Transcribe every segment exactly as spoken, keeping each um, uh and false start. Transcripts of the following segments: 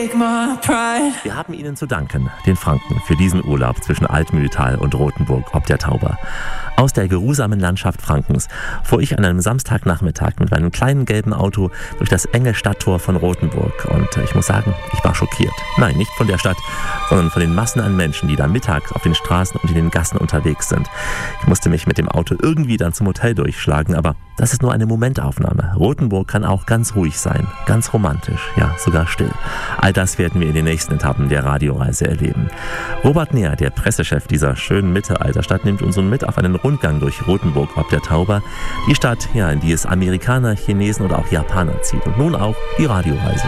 take my pride. Wir haben Ihnen zu danken, den Franken, für diesen Urlaub zwischen Altmühltal und Rothenburg ob der Tauber. Aus der geruhsamen Landschaft Frankens fuhr ich an einem Samstagnachmittag mit meinem kleinen gelben Auto durch das enge Stadttor von Rothenburg. Und ich muss sagen, ich war schockiert. Nein, nicht von der Stadt, sondern von den Massen an Menschen, die da mittags auf den Straßen und in den Gassen unterwegs sind. Ich musste mich mit dem Auto irgendwie dann zum Hotel durchschlagen, aber das ist nur eine Momentaufnahme. Rothenburg kann auch ganz ruhig sein, ganz romantisch, ja, sogar still. All das werden wir in den nächsten Etappen der Radioreise erleben. Robert Neher, der Pressechef dieser schönen Mittelalterstadt, nimmt uns nun mit auf einen Rundgang durch Rothenburg ob der Tauber. Die Stadt, ja, in die es Amerikaner, Chinesen oder auch Japaner zieht. Und nun auch die Radioreise.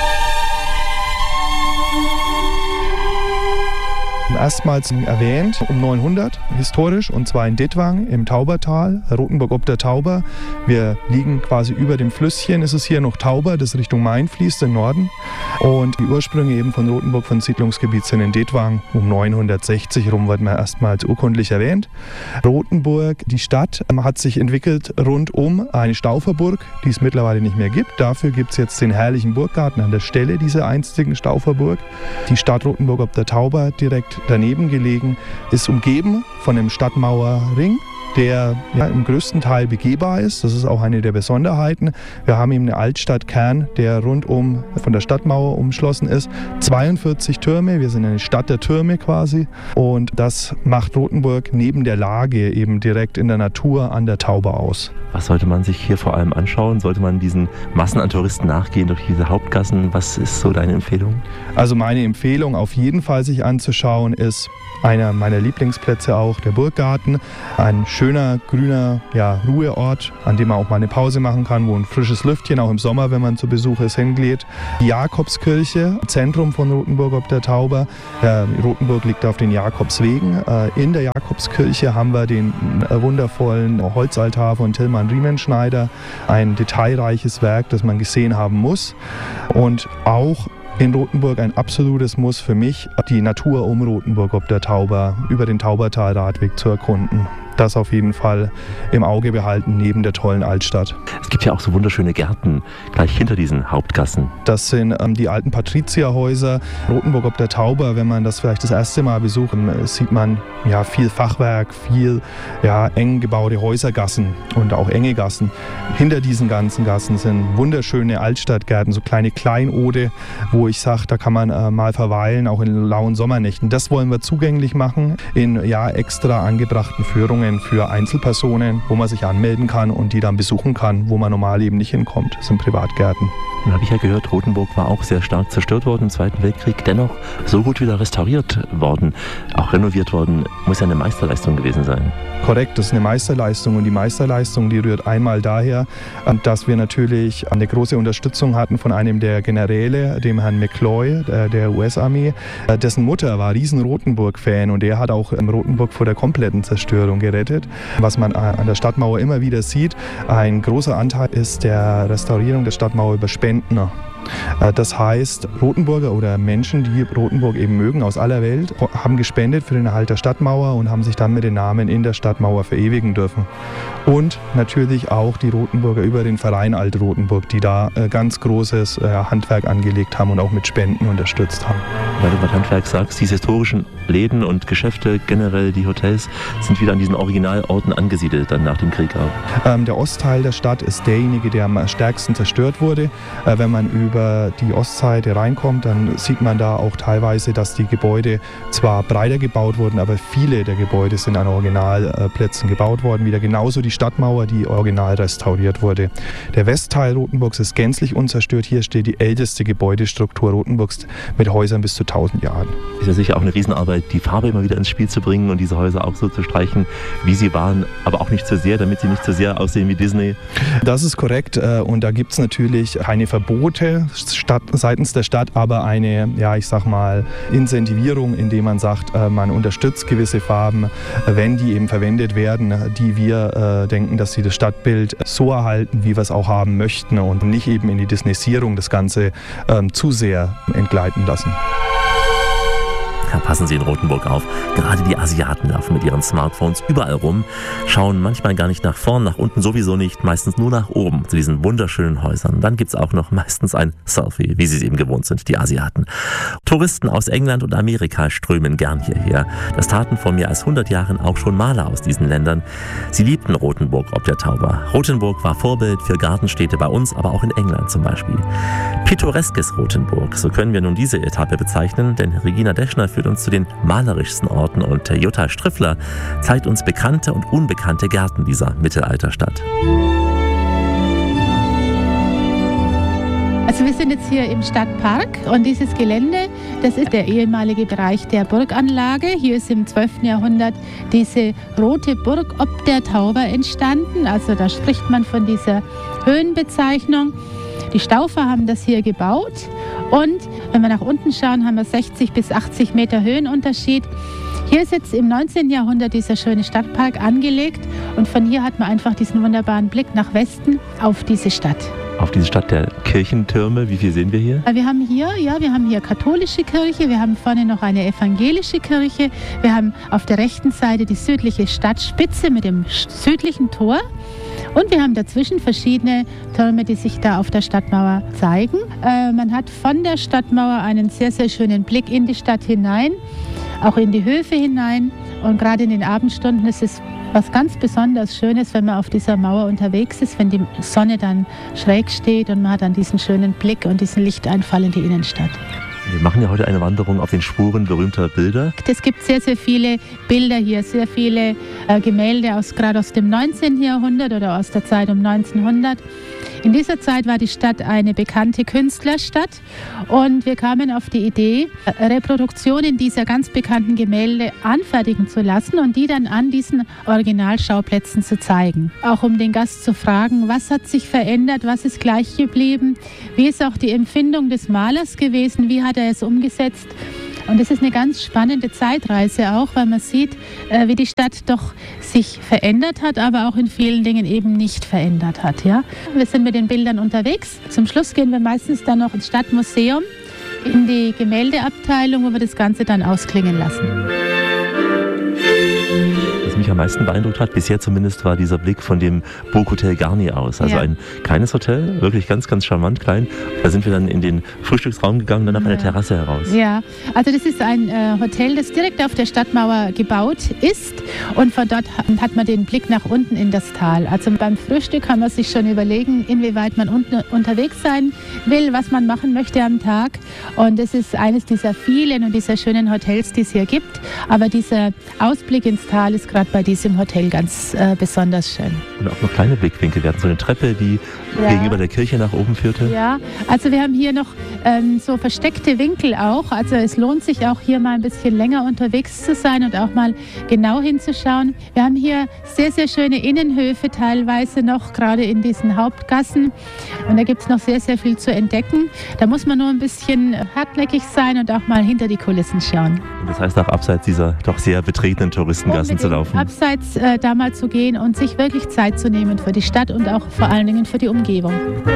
Erstmals erwähnt um neunhundert, historisch, und zwar in Dittwang im Taubertal, Rothenburg ob der Tauber. Wir liegen quasi über dem Flüsschen, ist es hier noch Tauber, das Richtung Main fließt, im Norden. Und die Ursprünge eben von Rothenburg, von Siedlungsgebiet, sind in Dittwang um neunhundertsechzig rum, wird man erstmals urkundlich erwähnt. Rothenburg, die Stadt, hat sich entwickelt rund um eine Stauferburg, die es mittlerweile nicht mehr gibt. Dafür gibt es jetzt den herrlichen Burggarten an der Stelle dieser einstigen Stauferburg. Die Stadt Rothenburg ob der Tauber, direkt daneben gelegen, ist umgeben von einem Stadtmauerring, der ja im größten Teil begehbar ist. Das ist auch eine der Besonderheiten. Wir haben eben einen Altstadtkern, der rundum von der Stadtmauer umschlossen ist. zweiundvierzig Türme, wir sind eine Stadt der Türme quasi. Und das macht Rothenburg neben der Lage eben direkt in der Natur an der Tauber aus. Was sollte man sich hier vor allem anschauen? Sollte man diesen Massen an Touristen nachgehen durch diese Hauptgassen? Was ist so deine Empfehlung? Also meine Empfehlung auf jeden Fall sich anzuschauen ist einer meiner Lieblingsplätze auch, der Burggarten. Ein schöner, grüner ja, Ruheort, an dem man auch mal eine Pause machen kann, wo ein frisches Lüftchen auch im Sommer, wenn man zu Besuch ist, hingeht. Die Jakobskirche, Zentrum von Rothenburg ob der Tauber. Äh, Rothenburg liegt auf den Jakobswegen. Äh, in der Jakobskirche haben wir den äh, wundervollen Holzaltar von Tilman Riemenschneider. Ein detailreiches Werk, das man gesehen haben muss. Und auch in Rothenburg ein absolutes Muss für mich, die Natur um Rothenburg ob der Tauber über den Taubertalradweg zu erkunden. Das auf jeden Fall im Auge behalten, neben der tollen Altstadt. Es gibt ja auch so wunderschöne Gärten gleich hinter diesen Hauptgassen. Das sind ähm, die alten Patrizierhäuser. Rothenburg ob der Tauber, wenn man das vielleicht das erste Mal besucht, sieht man ja viel Fachwerk, viel ja, eng gebaute Häusergassen und auch enge Gassen. Hinter diesen ganzen Gassen sind wunderschöne Altstadtgärten, so kleine Kleinode, wo ich sage, da kann man äh, mal verweilen, auch in lauen Sommernächten. Das wollen wir zugänglich machen in ja, extra angebrachten Führungen für Einzelpersonen, wo man sich anmelden kann und die dann besuchen kann, wo man normal eben nicht hinkommt. Das sind Privatgärten. Dann habe ich ja gehört, Rothenburg war auch sehr stark zerstört worden im Zweiten Weltkrieg, dennoch so gut wieder restauriert worden, auch renoviert worden. Muss ja eine Meisterleistung gewesen sein. Korrekt, das ist eine Meisterleistung und die Meisterleistung, die rührt einmal daher, dass wir natürlich eine große Unterstützung hatten von einem der Generäle, dem Herrn McCloy, der U S-Armee. Dessen Mutter war riesen Rothenburg-Fan und der hat auch Rothenburg vor der kompletten Zerstörung gerettet. Was man an der Stadtmauer immer wieder sieht, ein großer Anteil ist der Restaurierung der Stadtmauer über Spendner. Das heißt, Rothenburger oder Menschen, die Rothenburg eben mögen aus aller Welt, haben gespendet für den Erhalt der Stadtmauer und haben sich dann mit den Namen in der Stadtmauer verewigen dürfen. Und natürlich auch die Rothenburger über den Verein Alt Rothenburg, die da ganz großes Handwerk angelegt haben und auch mit Spenden unterstützt haben. Weil du gerade Handwerk sagst, diese historischen Läden und Geschäfte, generell die Hotels, sind wieder an diesen Originalorten angesiedelt, dann nach dem Krieg auch. Ähm, der Ostteil der Stadt ist derjenige, der am stärksten zerstört wurde. Äh, wenn man über die Ostseite reinkommt, dann sieht man da auch teilweise, dass die Gebäude zwar breiter gebaut wurden, aber viele der Gebäude sind an Originalplätzen gebaut worden. Wieder genauso die Stadtmauer, die original restauriert wurde. Der Westteil Rothenburgs ist gänzlich unzerstört. Hier steht die älteste Gebäudestruktur Rothenburgs mit Häusern bis zu tausend Jahren. Ist ja sicher auch eine Riesenarbeit, die Farbe immer wieder ins Spiel zu bringen und diese Häuser auch so zu streichen, wie sie waren, aber auch nicht zu sehr, damit sie nicht zu sehr aussehen wie Disney. Das ist korrekt und da gibt es natürlich keine Verbote Stadt, seitens der Stadt, aber eine, ja ich sag mal, Incentivierung, indem man sagt, man unterstützt gewisse Farben, wenn die eben verwendet werden, die wir denken, dass sie das Stadtbild so erhalten, wie wir es auch haben möchten und nicht eben in die Disneysierung das Ganze ähm, zu sehr entgleiten lassen. Amerika. Passen Sie in Rothenburg auf. Gerade die Asiaten laufen mit ihren Smartphones überall rum, schauen manchmal gar nicht nach vorn, nach unten sowieso nicht, meistens nur nach oben zu diesen wunderschönen Häusern. Dann gibt es auch noch meistens ein Selfie, wie sie es eben gewohnt sind, die Asiaten. Touristen aus England und Amerika strömen gern hierher. Das taten vor mehr als hundert Jahren auch schon Maler aus diesen Ländern. Sie liebten Rothenburg ob der Tauber. Rothenburg war Vorbild für Gartenstädte bei uns, aber auch in England zum Beispiel. Pittoreskes Rothenburg, so können wir nun diese Etappe bezeichnen, denn Regina Deschner führt uns zu den malerischsten Orten und Jutta Striffler zeigt uns bekannte und unbekannte Gärten dieser Mittelalterstadt. Also wir sind jetzt hier im Stadtpark und dieses Gelände, das ist der ehemalige Bereich der Burganlage. Hier ist im zwölften Jahrhundert diese rote Burg ob der Tauber entstanden. Also da spricht man von dieser Höhenbezeichnung. Die Staufer haben das hier gebaut und wenn wir nach unten schauen, haben wir sechzig bis achtzig Meter Höhenunterschied. Hier ist jetzt im neunzehnten Jahrhundert dieser schöne Stadtpark angelegt und von hier hat man einfach diesen wunderbaren Blick nach Westen auf diese Stadt. Auf diese Stadt der Kirchentürme, wie viel sehen wir hier? Wir haben hier, ja, wir haben hier katholische Kirche, wir haben vorne noch eine evangelische Kirche, wir haben auf der rechten Seite die südliche Stadtspitze mit dem südlichen Tor. Und wir haben dazwischen verschiedene Türme, die sich da auf der Stadtmauer zeigen. Äh, man hat von der Stadtmauer einen sehr, sehr schönen Blick in die Stadt hinein, auch in die Höfe hinein. Und gerade in den Abendstunden ist es was ganz besonders Schönes, wenn man auf dieser Mauer unterwegs ist, wenn die Sonne dann schräg steht und man hat dann diesen schönen Blick und diesen Lichteinfall in die Innenstadt. Wir machen ja heute eine Wanderung auf den Spuren berühmter Bilder. Es gibt sehr, sehr viele Bilder hier, sehr viele äh, Gemälde, aus, gerade aus dem neunzehnten Jahrhundert oder aus der Zeit um neunzehnhundert. In dieser Zeit war die Stadt eine bekannte Künstlerstadt und wir kamen auf die Idee, Reproduktionen dieser ganz bekannten Gemälde anfertigen zu lassen und die dann an diesen Originalschauplätzen zu zeigen. Auch um den Gast zu fragen, was hat sich verändert, was ist gleich geblieben, wie ist auch die Empfindung des Malers gewesen, wie hat er es umgesetzt. Und es ist eine ganz spannende Zeitreise auch, weil man sieht, wie die Stadt doch sich verändert hat, aber auch in vielen Dingen eben nicht verändert hat. Ja? Wir sind mit den Bildern unterwegs. Zum Schluss gehen wir meistens dann noch ins Stadtmuseum, in die Gemäldeabteilung, wo wir das Ganze dann ausklingen lassen. Was mich am meisten beeindruckt hat, bisher zumindest, war dieser Blick von dem Burghotel Garni aus. Also ja. Ein kleines Hotel, wirklich ganz, ganz charmant klein. Da sind wir dann in den Frühstücksraum gegangen, dann auf eine ja. Terrasse heraus. Ja, also das ist ein äh, Hotel, das direkt auf der Stadtmauer gebaut ist und von dort hat man den Blick nach unten in das Tal. Also beim Frühstück kann man sich schon überlegen, inwieweit man unten unterwegs sein will, was man machen möchte am Tag. Und es ist eines dieser vielen und dieser schönen Hotels, die es hier gibt. Aber dieser Ausblick ins Tal ist gerade bei diesem Hotel ganz äh, besonders schön. Und auch noch kleine Blickwinkel. Wir hatten so eine Treppe, die ja. gegenüber der Kirche nach oben führte. Ja, also wir haben hier noch ähm, so versteckte Winkel auch. Also es lohnt sich auch hier mal ein bisschen länger unterwegs zu sein und auch mal genau hinzuschauen. Wir haben hier sehr, sehr schöne Innenhöfe teilweise noch, gerade in diesen Hauptgassen. Und da gibt es noch sehr, sehr viel zu entdecken. Da muss man nur ein bisschen hartnäckig sein und auch mal hinter die Kulissen schauen. Und das heißt auch abseits dieser doch sehr betretenen Touristengassen zu laufen. Abseits äh, da mal zu gehen und sich wirklich Zeit zu nehmen für die Stadt und auch vor allen Dingen für die Umgebung.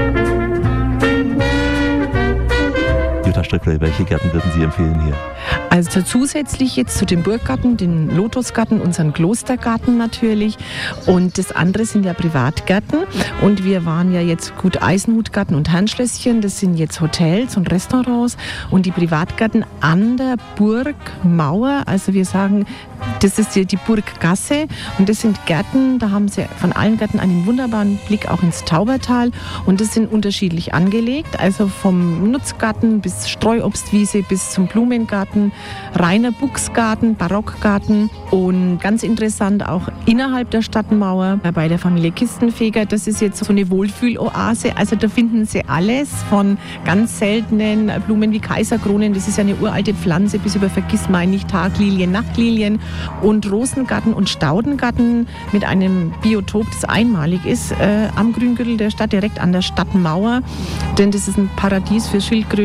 Jutta Striffler, welche Gärten würden Sie empfehlen hier? Also zusätzlich jetzt zu dem Burggarten, den Lotusgarten, unseren Klostergarten natürlich. Und das andere sind ja Privatgärten. Und wir waren ja jetzt gut Eisenhutgarten und Herrenschlösschen. Das sind jetzt Hotels und Restaurants. Und die Privatgärten an der Burgmauer, also wir sagen, das ist die, die Burggasse. Und das sind Gärten, da haben sie von allen Gärten einen wunderbaren Blick auch ins Taubertal. Und das sind unterschiedlich angelegt. Also vom Nutzgarten bis Streuobstwiese bis zum Blumengarten. Reiner Buchsgarten, Barockgarten und ganz interessant auch innerhalb der Stadtmauer bei der Familie Kistenfeger. Das ist jetzt so eine Wohlfühloase. Also da finden Sie alles von ganz seltenen Blumen wie Kaiserkronen. Das ist ja eine uralte Pflanze bis über Vergissmeinnicht, Taglilien, Nachtlilien und Rosengarten und Staudengarten mit einem Biotop, das einmalig ist äh, am Grüngürtel der Stadt, direkt an der Stadtmauer. Denn das ist ein Paradies für Schildkröten, für die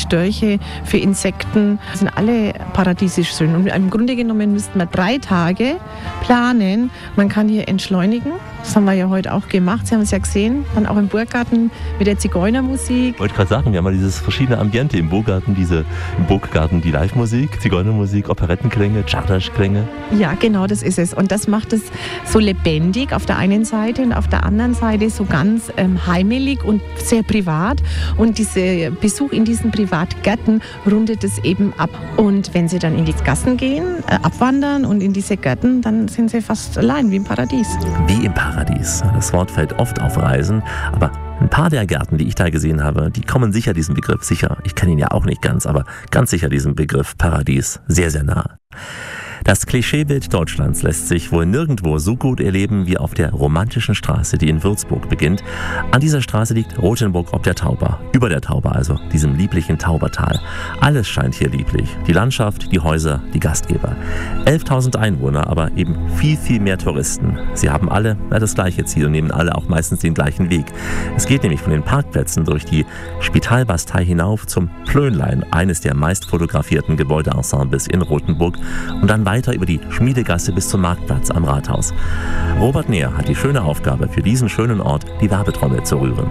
Störche, für Insekten, sind alle paradiesisch schön. Und im Grunde genommen müssten wir drei Tage planen. Man kann hier entschleunigen. Das haben wir ja heute auch gemacht. Sie haben es ja gesehen, dann auch im Burggarten mit der Zigeunermusik. Ich wollte gerade sagen, wir haben ja dieses verschiedene Ambiente im Burggarten, diese, im Burggarten die Live-Musik, Zigeunermusik, Operettenklänge, Czardas-Klänge. Ja, genau, das ist es. Und das macht es so lebendig auf der einen Seite und auf der anderen Seite so ganz ähm, heimelig und sehr privat. Und dieser Besuch in diesen Privatgärten rundet es eben ab. Und wenn Sie dann in die Gassen gehen, äh, abwandern und in diese Gärten, dann sind Sie fast allein wie im Paradies. Wie im Paradies. Das Wort fällt oft auf Reisen, aber ein paar der Gärten, die ich da gesehen habe, die kommen sicher diesem Begriff sicher. Ich kenne ihn ja auch nicht ganz, aber ganz sicher diesem Begriff Paradies sehr, sehr nahe. Das Klischeebild Deutschlands lässt sich wohl nirgendwo so gut erleben wie auf der romantischen Straße, die in Würzburg beginnt. An dieser Straße liegt Rothenburg ob der Tauber, über der Tauber also, diesem lieblichen Taubertal. Alles scheint hier lieblich, die Landschaft, die Häuser, die Gastgeber. elftausend Einwohner, aber eben viel, viel mehr Touristen. Sie haben alle ja, das gleiche Ziel und nehmen alle auch meistens den gleichen Weg. Es geht nämlich von den Parkplätzen durch die Spitalbastei hinauf zum Plönlein, eines der meist fotografierten Gebäudeensembles in Rothenburg, und dann weiter über die Schmiedegasse bis zum Marktplatz am Rathaus. Robert Neher hat die schöne Aufgabe, für diesen schönen Ort die Werbetrommel zu rühren.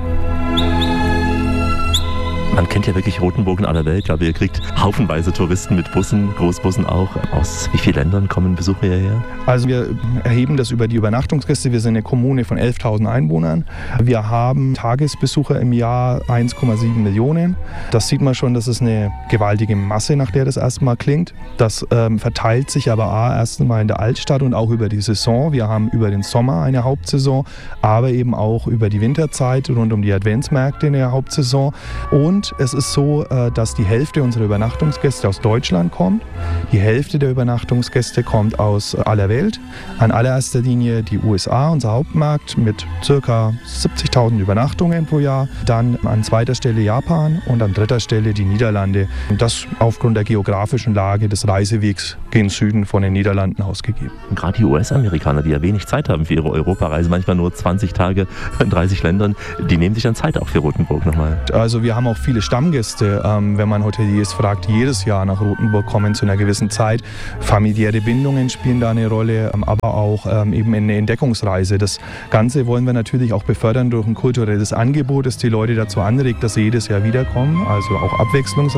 Man kennt ja wirklich Rothenburg in aller Welt. Ich glaube, ihr kriegt haufenweise Touristen mit Bussen, Großbussen auch. Aus wie vielen Ländern kommen Besucher hierher? Also wir erheben das über die Übernachtungsgäste. Wir sind eine Kommune von elftausend Einwohnern. Wir haben Tagesbesucher im Jahr eins Komma sieben Millionen. Das sieht man schon, das ist eine gewaltige Masse, nach der das erstmal klingt. Das ähm, verteilt sich aber A, erst einmal in der Altstadt und auch über die Saison. Wir haben über den Sommer eine Hauptsaison, aber eben auch über die Winterzeit rund um die Adventsmärkte eine Hauptsaison. Und es ist so, dass die Hälfte unserer Übernachtungsgäste aus Deutschland kommt. Die Hälfte der Übernachtungsgäste kommt aus aller Welt. An allererster Linie die U S A, unser Hauptmarkt, mit ca. siebzigtausend Übernachtungen pro Jahr. Dann an zweiter Stelle Japan und an dritter Stelle die Niederlande. Das aufgrund der geografischen Lage des Reisewegs gen Süden von den Niederlanden ausgegeben. Und gerade die U S-Amerikaner, die ja wenig Zeit haben für ihre Europareise, manchmal nur zwanzig Tage in dreißig Ländern, die nehmen sich dann Zeit auch für Rothenburg nochmal. Also wir haben auch viele Stammgäste, ähm, wenn man Hoteliers fragt, die jedes Jahr nach Rothenburg kommen zu einer gewissen Zeit. Familiäre Bindungen spielen da eine Rolle, ähm, aber auch ähm, eben eine Entdeckungsreise. Das Ganze wollen wir natürlich auch befördern durch ein kulturelles Angebot, das die Leute dazu anregt, dass sie jedes Jahr wiederkommen, also auch abwechslungsreich.